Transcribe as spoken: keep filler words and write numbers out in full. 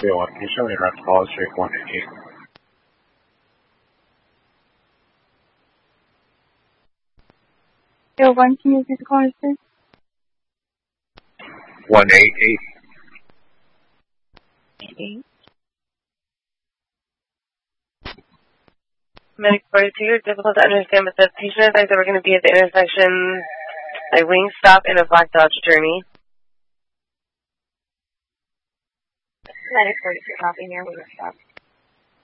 Bill, can you show me around the call street one eight eight? Bill, one, can you repeat the call, please? one eight eight. Eight. Medic forty-two, difficult to understand, but the patient advised that we're going to be at the intersection, a Wingstop and a Black Dodge Journey. Medic forty-two, copy here, Wingstop.